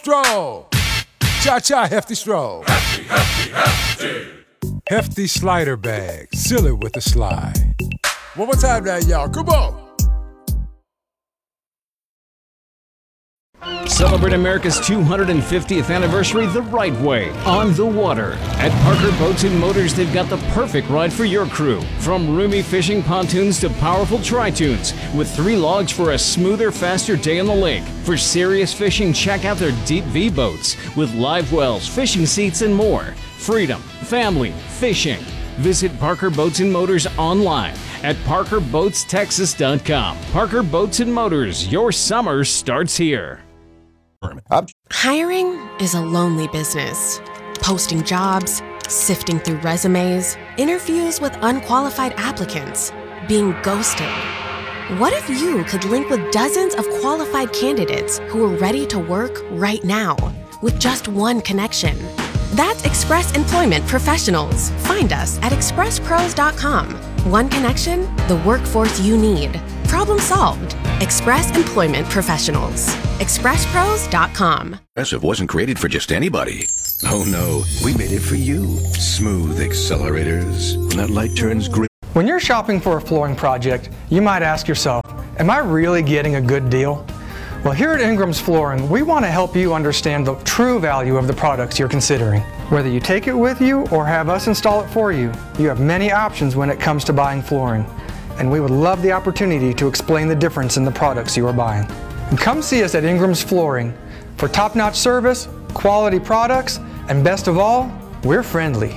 Stroll. Cha-cha, hefty stroll. Hefty, hefty, hefty. Hefty slider bag. Seal it with a slide. One more time now, y'all. Come on. Celebrate America's 250th anniversary the right way, on the water. At Parker Boats and Motors, they've got the perfect ride for your crew. From roomy fishing pontoons to powerful tri-tunes, with 3 logs for a smoother, faster day on the lake. For serious fishing, check out their Deep V boats with live wells, fishing seats, and more. Freedom, family, fishing. Visit Parker Boats and Motors online at parkerboatstexas.com. Parker Boats and Motors, your summer starts here. Hiring is a lonely business. Posting jobs, sifting through resumes, interviews with unqualified applicants, being ghosted. What if you could link with dozens of qualified candidates who are ready to work right now with just one connection? That's Express Employment Professionals. Find us at expresspros.com. One connection, the workforce you need. Problem solved. Express Employment Professionals. expresspros.com. Progressive wasn't created for just anybody. Oh no, we made it for you. Smooth accelerators. When that light turns green. When you're shopping for a flooring project, you might ask yourself, am I really getting a good deal? Well, here at Ingram's Flooring, we want to help you understand the true value of the products you're considering. Whether you take it with you or have us install it for you, you have many options when it comes to buying flooring. And we would love the opportunity to explain the difference in the products you are buying. And come see us at Ingram's Flooring for top-notch service, quality products, and best of all, we're friendly.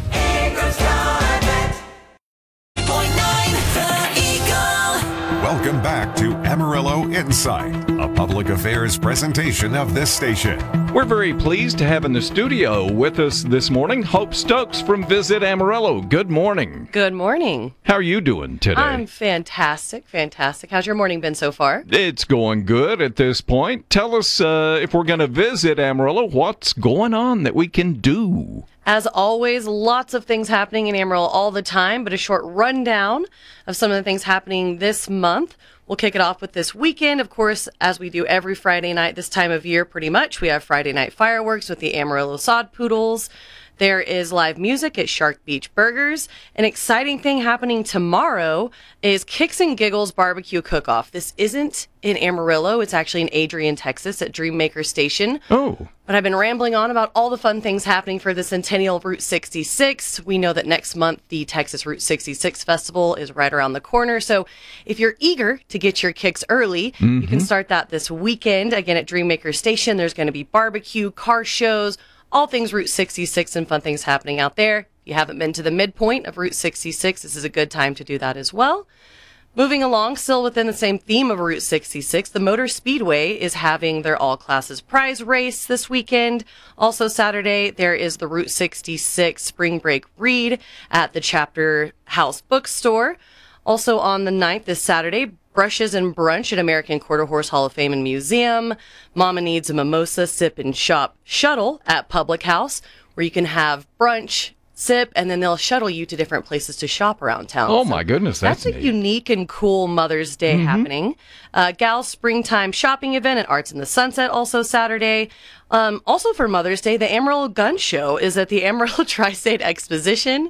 Welcome back to Amarillo Insight, a public affairs presentation of this station. We're very pleased to have in the studio with us this morning Hope Stokes from Visit Amarillo. Good morning. Good morning. How are you doing today? I'm fantastic. How's your morning been so far? It's going good at this point. Tell us if we're going to visit Amarillo, what's going on that we can do? As always, lots of things happening in Amarillo all the time, but a short rundown of some of the things happening this month. We'll kick it off with this weekend. Of course, as we do every Friday night this time of year, pretty much, we have Friday night fireworks with the Amarillo Sod Poodles. There is live music at Shark Beach Burgers. An exciting thing happening tomorrow is Kicks and Giggles Barbecue Cook-Off. This isn't in Amarillo. It's actually in Adrian, Texas at Dreammaker Station. Oh. But I've been rambling on about all the fun things happening for the Centennial of Route 66. We know that next month, the Texas Route 66 Festival is right around the corner. So if you're eager to get your kicks early, you can start that this weekend. Again, at Dreammaker Station, there's going to be barbecue, car shows, all things Route 66 and fun things happening out there. If you haven't been to the midpoint of Route 66, this is a good time to do that as well. Moving along, still within the same theme of Route 66, the Motor Speedway is having their all-classes prize race this weekend. Also Saturday, there is the Route 66 Spring Break Read at the Chapter House Bookstore. Also on the 9th, this Saturday, Brushes and Brunch at American Quarter Horse Hall of Fame and Museum. Mama Needs a Mimosa Sip and Shop Shuttle at Public House, where you can have brunch, sip, and then they'll shuttle you to different places to shop around town. Oh, my goodness, that's a neat. unique and cool Mother's Day happening. Gal's Springtime Shopping Event at Arts in the Sunset, also Saturday. Also for Mother's Day, the Amarillo Gun Show is at the Amarillo Tri-State Exposition.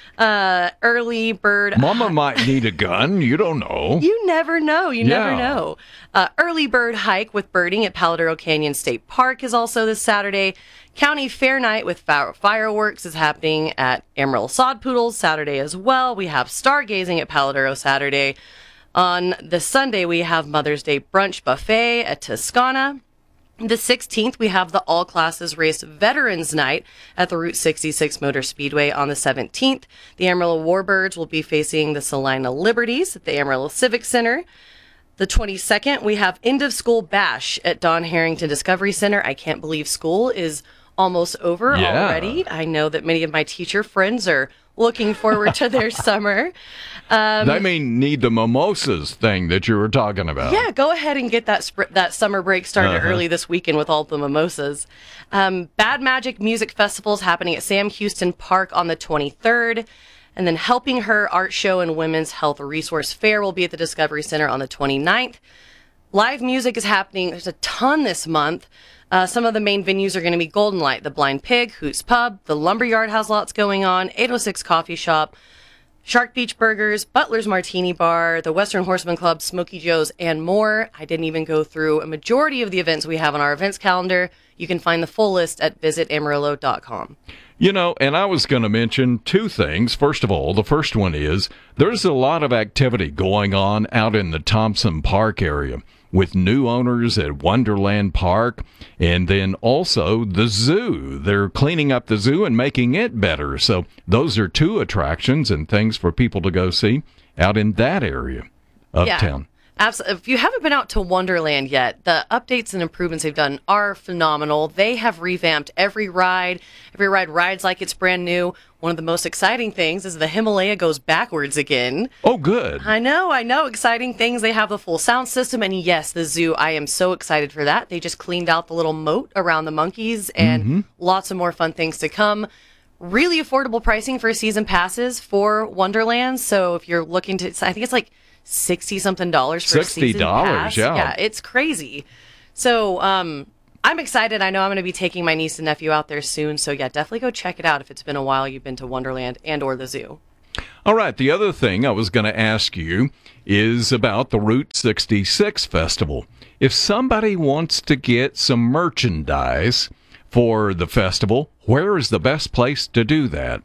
Early bird. Mama might need a gun. You don't know. You never know. Never know. Early bird hike with birding at Paladaro Canyon State Park is also this Saturday. County Fair Night with fireworks is happening at Amarillo Sod Poodles Saturday as well. We have stargazing at Paladaro Saturday. On the Sunday, we have Mother's Day Brunch Buffet at Toscana. The 16th, we have the All Classes Race Veterans Night at the Route 66 Motor Speedway on the 17th. The Amarillo Warbirds will be facing the Salina Liberties at the Amarillo Civic Center. The 22nd, we have End of School Bash at Don Harrington Discovery Center. I can't believe school is almost over already. I know that many of my teacher friends are looking forward to their summer. They may need the mimosas thing that you were talking about. Yeah, go ahead and get that summer break started early this weekend with all the mimosas. Bad Magic Music Festival is happening at Sam Houston Park on the 23rd. And then Helping Her Art Show and Women's Health Resource Fair will be at the Discovery Center on the 29th. Live music is happening. There's a ton this month. Some of the main venues are going to be Golden Light, the Blind Pig, Hoots Pub, the Lumberyard has lots going on, 806 Coffee Shop, Shark Beach Burgers, Butler's Martini Bar, the Western Horseman Club, Smoky Joe's, and more. I didn't even go through a majority of the events we have on our events calendar. You can find the full list at visitamarillo.com. You know, and I was going to mention two things. First of all, the first one is there's a lot of activity going on out in the Thompson Park area with new owners at Wonderland Park, and then also the zoo. They're cleaning up the zoo and making it better. So those are two attractions and things for people to go see out in that area of town. Absolutely. If you haven't been out to Wonderland yet, the updates and improvements they've done are phenomenal. They have revamped every ride. Every ride rides like it's brand new. One of the most exciting things is the Himalaya goes backwards again. Oh, good. I know. Exciting things. They have the full sound system. And yes, the zoo, I am so excited for that. They just cleaned out the little moat around the monkeys and lots of more fun things to come. Really affordable pricing for season passes for Wonderland. So if you're looking to, I think it's like $60-something for a season pass. Yeah, it's crazy. So I'm excited. I know I'm going to be taking my niece and nephew out there soon. So yeah, definitely go check it out if it's been a while you've been to Wonderland and or the zoo. All right. The other thing I was going to ask you is about the Route 66 Festival. If somebody wants to get some merchandise for the festival, where is the best place to do that?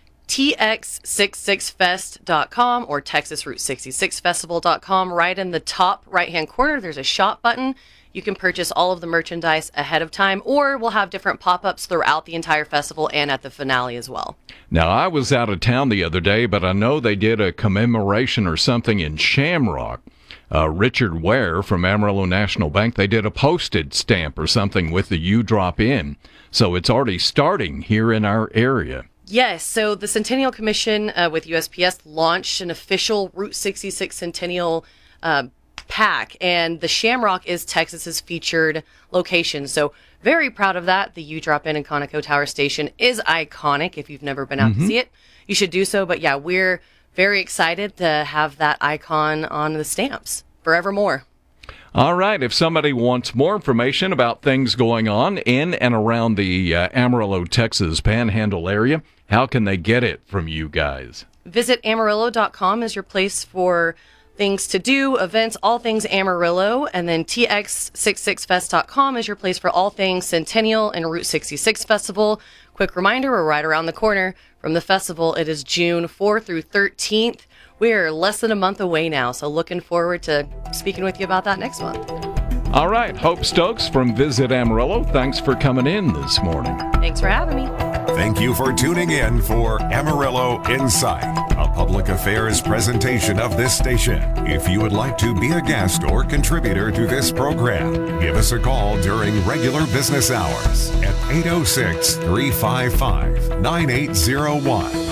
TX66fest.com or TexasRoute66Festival.com. Right in the top right-hand corner, there's a shop button. You can purchase all of the merchandise ahead of time, or we'll have different pop-ups throughout the entire festival and at the finale as well. Now, I was out of town the other day, but I know they did a commemoration or something in Shamrock. Richard Ware from Amarillo National Bank, they did a postage stamp or something with the U Drop In. So it's already starting here in our area. Yes, so the Centennial Commission with USPS launched an official Route 66 Centennial pack, and the Shamrock is Texas's featured location. So very proud of that. The U-Drop-In and Conoco Tower Station is iconic. If you've never been out to see it, you should do so. But yeah, we're very excited to have that icon on the stamps forevermore. All right. If somebody wants more information about things going on in and around the Amarillo, Texas Panhandle area, how can they get it from you guys? Visit Amarillo.com is your place for things to do, events, all things Amarillo. And then TX66fest.com is your place for all things Centennial and Route 66 Festival. Quick reminder, we're right around the corner from the festival. It is June 4th through 13th. We're less than a month away now, so looking forward to speaking with you about that next month. All right. Hope Stokes from Visit Amarillo, thanks for coming in this morning. Thanks for having me. Thank you for tuning in for Amarillo Insight, a public affairs presentation of this station. If you would like to be a guest or contributor to this program, give us a call during regular business hours at 806-355-9801.